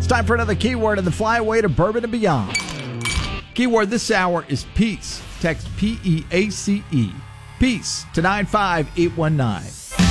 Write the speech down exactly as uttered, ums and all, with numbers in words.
It's time for another keyword in the flyaway to bourbon and beyond. Keyword this hour is peace. Text P E A C E. Peace to nine five eight one nine.